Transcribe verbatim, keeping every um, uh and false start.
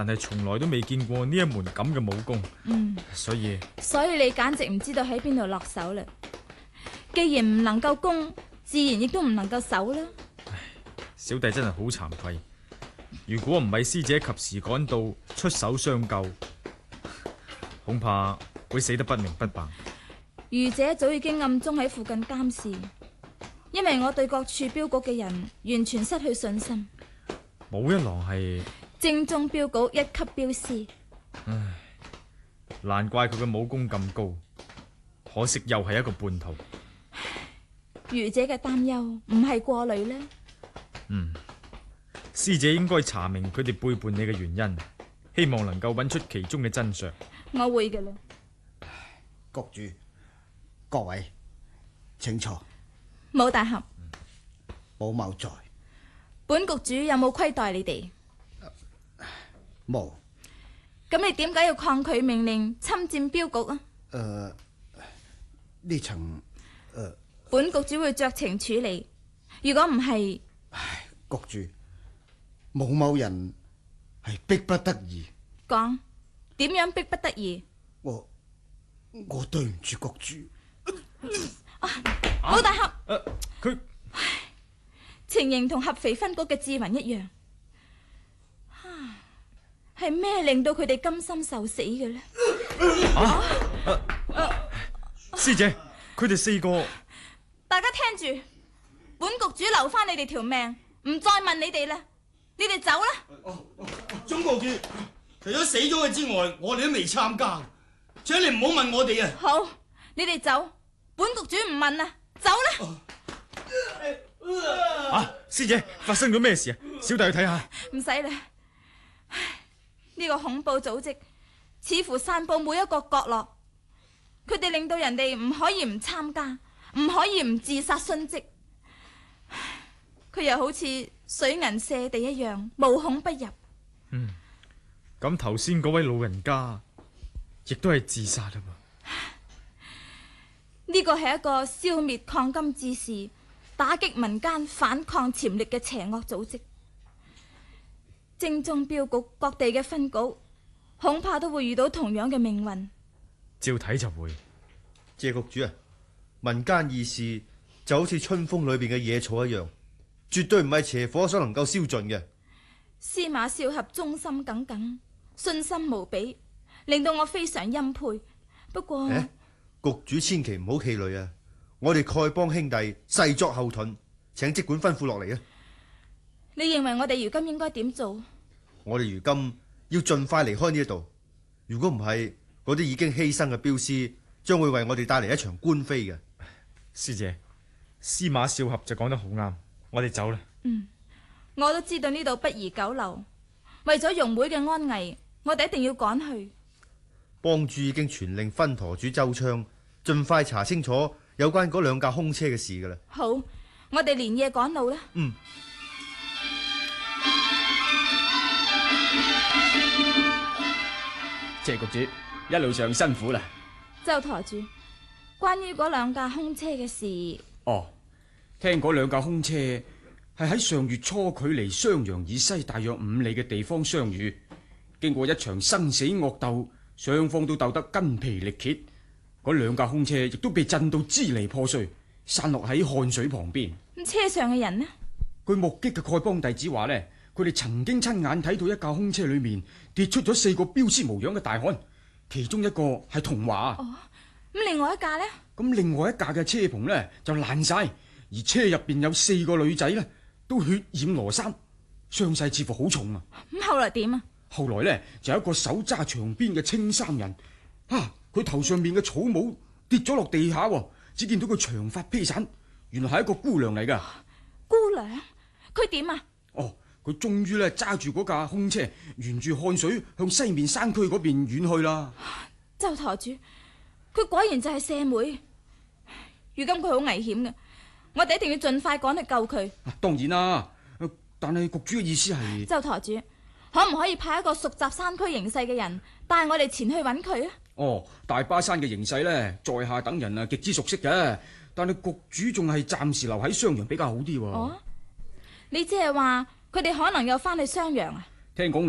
但係從來都未見過呢一門咁嘅武功。 嗯， 所以所以你簡直唔知道喺邊度落手啦。既然唔能夠攻，自然亦都唔能夠守啦。 唉，小弟真係好慚愧。如果唔係師姐及時趕到出手相救，恐怕會死得不明不白。 愚者早已經暗中喺附近監視，因為我對各處鏢局嘅人完全失去信心。 武一郎係正宗鏢局一級鏢師。 唉，難怪佢嘅武功咁高，可惜又係一個叛徒。 愚者嘅擔憂唔係過慮呢？ 嗯，師姐應該查明佢哋背叛你嘅原因，希望能夠揾出其中嘅真相。 我會嘅啦。 局主，各位請坐。 武大俠， 保某在。 本局主有冇虧待你哋？ 冇。 咁你點解要抗拒命令侵佔鏢局啊？ 誒、呃，呢層誒，呃、 本局主會酌情處理。如果唔係， 唉，局主，武某人係逼不得已。 講點樣逼不得已？ 我我對唔住局主。 武大俠， 佢、 啊、情形同合肥分局嘅志雲一樣。係咩令到佢哋甘心受死嘅呢？ 啊啊啊、師姐，佢哋四個， 大家聽住，本局主留翻你哋條命，唔再問你哋啦，你哋走啦。 哦哦，鍾局主，除咗死咗嘅之外，我哋都未參加，請你唔好問我哋啊。 好，你哋走，本局主唔問啦，走啦。 啊，師姐，發生咗咩事啊？小弟去睇下。 唔使啦。呢個恐怖組織似乎散布每一個角落，佢哋令到人哋唔可以唔參加，唔可以唔自殺殉職。佢又好似水銀瀉地一樣，無孔不入。 嗯，咁頭先嗰位老人家亦都係自殺啦噃。 呢個係一個消滅抗金志士、打擊民間反抗潛力嘅邪惡組織。正宗鏢局各地嘅分局恐怕都會遇到同樣嘅命運。 照睇就會。 謝局主啊，民間義士就好似春風裏邊嘅野草一樣，絕對唔係邪火所能夠燒盡嘅。 司馬少俠忠心耿耿，信心無比，令到我非常欽佩。不過， 欸、局主千祈唔好氣餒啊！我哋丐幫兄弟誓作後盾，請即管吩咐落嚟啊！ 你認為我哋如今應該點做？ 我哋如今要盡快離開呢一度，如果唔係，嗰啲已經犧牲嘅鏢師將會為我哋帶嚟一場官非嘅。 師姐，司馬少俠就講得好啱，我哋走啦。 嗯，我都知道呢度不宜久留，為咗容妹嘅安危，我哋一定要趕去。 幫主已經傳令分舵主周昌盡快查清楚有關嗰兩架空車嘅事噶啦。 好，我哋連夜趕路啦。 嗯。 謝局主，一路上辛苦啦。 周台主，關於嗰兩架空車嘅事， 哦，聽嗰兩架空車係喺上月初距離襄陽以西大約五里嘅地方相遇，經過一場生死惡鬥，雙方都鬥得筋疲力竭，嗰兩架空車亦都被震到支離破碎，散落喺漢水旁邊。 咁車上嘅人呢？ 據目擊嘅丐幫弟子話呢，佢哋曾經親眼睇到一架空車裏面跌出咗四個標師模樣嘅大漢，其中一個係童華。 哦，咁另外一架呢？ 咁另外一架嘅車篷呢就爛晒，而車入邊有四個女仔呢都血染羅衫，傷勢似乎好重啊。 咁後來點啊？ 後來呢就有一個手揸長鞭嘅青衫人，啊，佢頭上面嘅草帽跌咗落地下，只見到佢長髮披散，原來係一個姑娘嚟噶。 姑娘？佢點啊？ 哦，佢終於咧揸住嗰架空車，沿住漢水向西面山區嗰邊遠去啦。 周台主，佢果然就係舍妹。如今佢好危險嘅，我哋一定要盡快趕去救佢。 啊，當然啦，但係局主嘅意思係？ 周台主，可唔可以派一個熟習山區形勢嘅人帶我哋前去揾佢啊？ 哦，大巴山嘅形勢呢，在下等人啊極之熟悉嘅，但係局主仲係暫時留喺襄陽比較好啲。 哦，你即係話佢哋可能又翻去襄陽啊？ 聽講